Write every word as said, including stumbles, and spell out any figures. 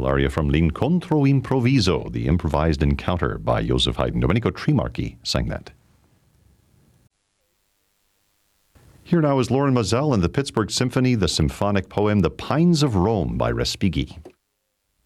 beautiful aria from L'Incontro Improviso, the improvised encounter by Joseph Haydn. Domenico Trimarchi sang that. Here now is Loren Maazel and the Pittsburgh Symphony, the symphonic poem The Pines of Rome by Respighi.